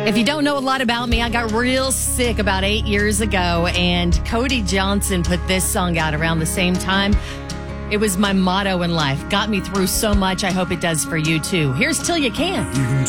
If you don't know a lot about me, I got real sick about 8 years ago, and Cody Johnson put this song out around the same time. It was my motto in life. Got me through so much. I hope it does for you, too. Here's Till You Can. You can